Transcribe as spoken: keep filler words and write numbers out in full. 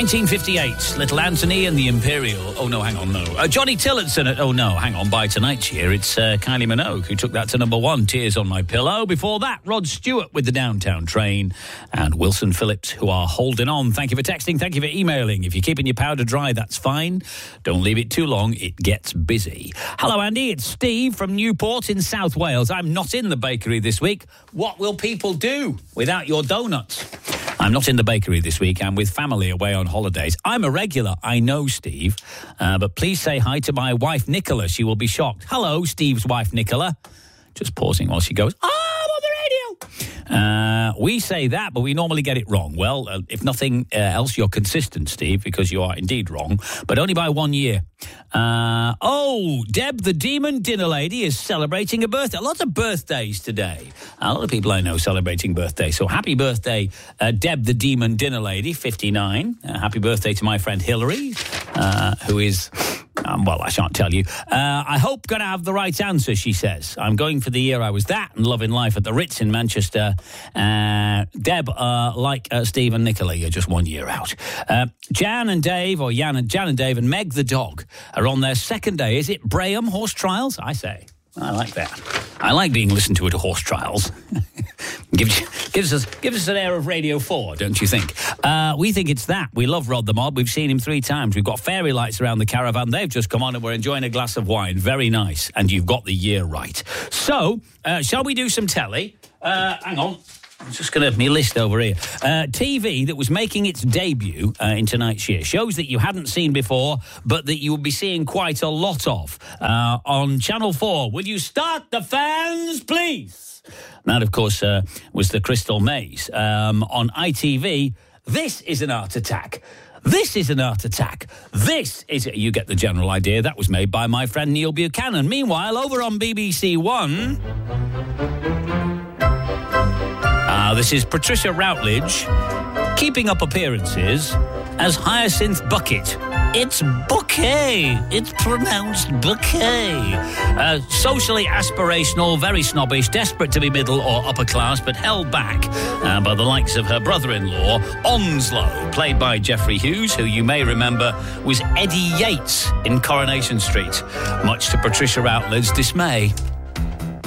nineteen fifty-eight, Little Anthony and the Imperial. Oh, no, hang on, no. Uh, Johnny Tillotson at, oh, no, hang on, by tonight's year, it's uh, Kylie Minogue who took that to number one, Tears on My Pillow. Before that, Rod Stewart with the Downtown Train and Wilson Phillips, who are holding on. Thank you for texting, thank you for emailing. If you're keeping your powder dry, that's fine. Don't leave it too long, it gets busy. Hello, Andy, it's Steve from Newport in South Wales. I'm not in the bakery this week. What will people do without your donuts? I'm not in the bakery this week. I'm with family away on holidays. I'm a regular, I know, Steve. Uh, but please say hi to my wife, Nicola. She will be shocked. Hello, Steve's wife, Nicola. Just pausing while she goes, oh, I'm on the radio. Uh, we say that, but we normally get it wrong. Well, uh, if nothing uh, else, you're consistent, Steve, because you are indeed wrong, but only by one year. Uh, oh, Deb, the Demon Dinner Lady, is celebrating a birthday. Lots of birthdays today. A lot of people I know celebrating birthdays. So happy birthday, uh, Deb, the Demon Dinner Lady, fifty-nine. Uh, happy birthday to my friend Hillary, uh, who is... Um, well, I shan't tell you. Uh, I hope going to have the right answer, she says. I'm going for the year I was that and loving life at the Ritz in Manchester. Uh, Deb, uh, like uh, Steve and Nicola, you're just one year out. Uh, Jan and Dave, or Jan and, Jan and Dave and Meg the dog are on their second day. Is it Braham Horse Trials? I say. I like that. I like being listened to at horse trials. gives, gives us gives us an air of Radio four, don't you think? Uh, we think it's that. We love Rod the Mob. We've seen him three times. We've got fairy lights around the caravan. They've just come on and we're enjoying a glass of wine. Very nice. And you've got the year right. So, uh, shall we do some telly? Uh, hang on. I'm just going to have my list over here. Uh, T V that was making its debut uh, in tonight's year. Shows that you hadn't seen before, but that you will be seeing quite a lot of uh, on Channel four. Will you start the fans, please? And that, of course, uh, was the Crystal Maze. Um, on I T V, this is an art attack. This is an art attack. This is... You get the general idea. That was made by my friend Neil Buchanan. Meanwhile, over on B B C One... Uh, this is Patricia Routledge keeping up appearances as Hyacinth Bucket. It's bouquet. It's pronounced bouquet. Uh, socially aspirational, very snobbish, desperate to be middle or upper class, but held back uh, by the likes of her brother-in-law, Onslow, played by Geoffrey Hughes, who you may remember was Eddie Yates in Coronation Street, much to Patricia Routledge's dismay.